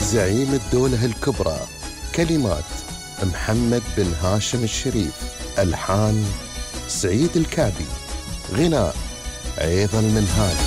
زعيم الدولة الكبرى. كلمات محمد بن هاشم الشريف. ألحان سعيد الكعبي. غناء عيض المنهال.